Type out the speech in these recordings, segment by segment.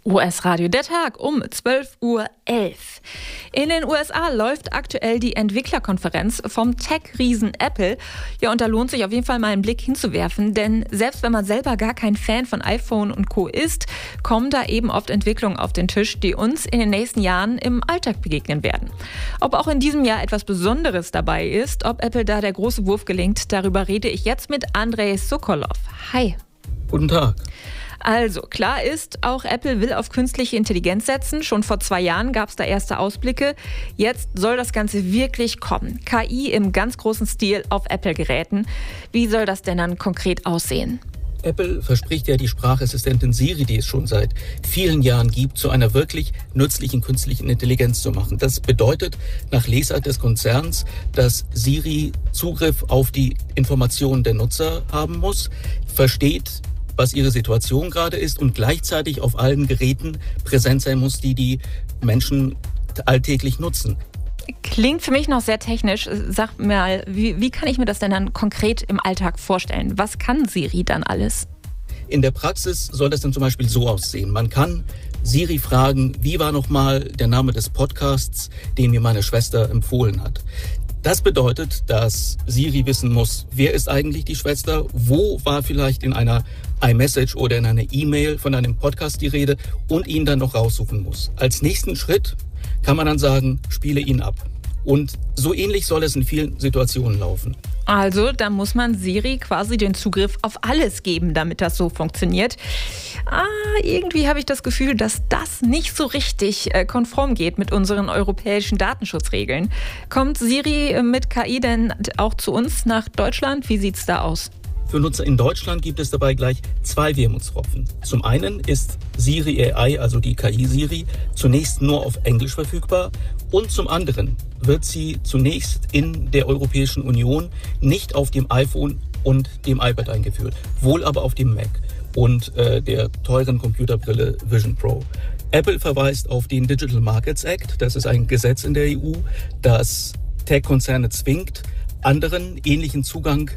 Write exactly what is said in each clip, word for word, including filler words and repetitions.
U S-Radio, der Tag um zwölf Uhr elf. In den U S A läuft aktuell die Entwicklerkonferenz vom Tech-Riesen Apple. Ja, und da lohnt sich auf jeden Fall mal einen Blick hinzuwerfen, denn selbst wenn man selber gar kein Fan von iPhone und Co. ist, kommen da eben oft Entwicklungen auf den Tisch, die uns in den nächsten Jahren im Alltag begegnen werden. Ob auch in diesem Jahr etwas Besonderes dabei ist, ob Apple da der große Wurf gelingt, darüber rede ich jetzt mit Andrei Sokolov. Hi. Guten Tag. Also, klar ist, auch Apple will auf künstliche Intelligenz setzen. Schon vor zwei Jahren gab es da erste Ausblicke. Jetzt soll das Ganze wirklich kommen. K I im ganz großen Stil auf Apple-Geräten. Wie soll das denn dann konkret aussehen? Apple verspricht ja die Sprachassistentin Siri, die es schon seit vielen Jahren gibt, zu einer wirklich nützlichen künstlichen Intelligenz zu machen. Das bedeutet nach Lesart des Konzerns, dass Siri Zugriff auf die Informationen der Nutzer haben muss, versteht, was ihre Situation gerade ist und gleichzeitig auf allen Geräten präsent sein muss, die die Menschen alltäglich nutzen. Klingt für mich noch sehr technisch. Sag mal, wie, wie kann ich mir das denn dann konkret im Alltag vorstellen? Was kann Siri dann alles? In der Praxis soll das dann zum Beispiel so aussehen. Man kann Siri fragen, wie war nochmal der Name des Podcasts, den mir meine Schwester empfohlen hat. Das bedeutet, dass Siri wissen muss, wer ist eigentlich die Schwester, wo war vielleicht in einer iMessage oder in einer E-Mail von einem Podcast die Rede und ihn dann noch raussuchen muss. Als nächsten Schritt kann man dann sagen, spiele ihn ab. Und so ähnlich soll es in vielen Situationen laufen. Also, da muss man Siri quasi den Zugriff auf alles geben, damit das so funktioniert. Ah, irgendwie habe ich das Gefühl, dass das nicht so richtig äh, konform geht mit unseren europäischen Datenschutzregeln. Kommt Siri mit K I denn auch zu uns nach Deutschland? Wie sieht's da aus? Für Nutzer in Deutschland gibt es dabei gleich zwei Wermutstropfen. Zum einen ist Siri A I, also die K I Siri, zunächst nur auf Englisch verfügbar und zum anderen wird sie zunächst in der Europäischen Union nicht auf dem iPhone und dem iPad eingeführt, wohl aber auf dem Mac und äh, der teuren Computerbrille Vision Pro. Apple verweist auf den Digital Markets Act, das ist ein Gesetz in der E U, das Tech-Konzerne zwingt, anderen ähnlichen Zugang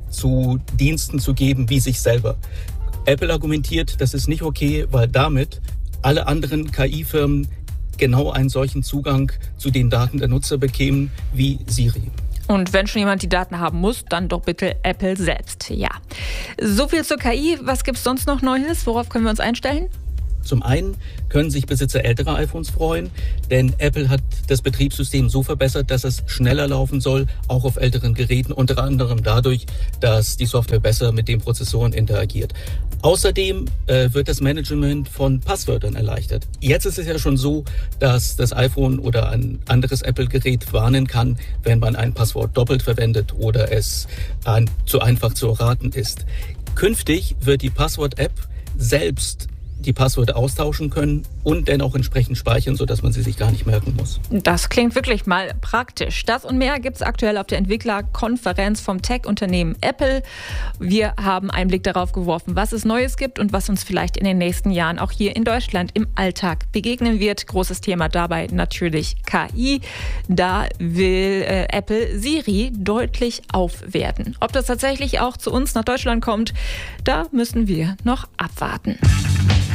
zu Diensten zu geben wie sich selber. Apple argumentiert, das ist nicht okay, weil damit alle anderen K I-Firmen genau einen solchen Zugang zu den Daten der Nutzer bekämen wie Siri. Und wenn schon jemand die Daten haben muss, dann doch bitte Apple selbst. Ja. So viel zur K I. Was gibt's sonst noch Neues? Worauf können wir uns einstellen? Zum einen können sich Besitzer älterer iPhones freuen, denn Apple hat das Betriebssystem so verbessert, dass es schneller laufen soll, auch auf älteren Geräten, unter anderem dadurch, dass die Software besser mit den Prozessoren interagiert. Außerdem äh, wird das Management von Passwörtern erleichtert. Jetzt ist es ja schon so, dass das iPhone oder ein anderes Apple-Gerät warnen kann, wenn man ein Passwort doppelt verwendet oder es ein, zu einfach zu erraten ist. Künftig wird die Passwort-App selbst die Passwörter austauschen können und dann auch entsprechend speichern, sodass man sie sich gar nicht merken muss. Das klingt wirklich mal praktisch. Das und mehr gibt es aktuell auf der Entwicklerkonferenz vom Tech-Unternehmen Apple. Wir haben einen Blick darauf geworfen, was es Neues gibt und was uns vielleicht in den nächsten Jahren auch hier in Deutschland im Alltag begegnen wird. Großes Thema dabei natürlich K I. Da will äh, Apple Siri deutlich aufwerten. Ob das tatsächlich auch zu uns nach Deutschland kommt, da müssen wir noch abwarten.